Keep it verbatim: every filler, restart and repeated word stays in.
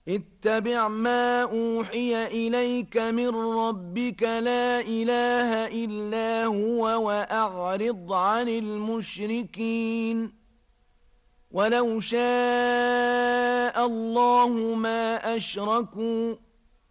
اتبع ما أوحي إليك من ربك لا إله إلا هو وأعرض عن المشركين ولو شاء الله ما أشركوا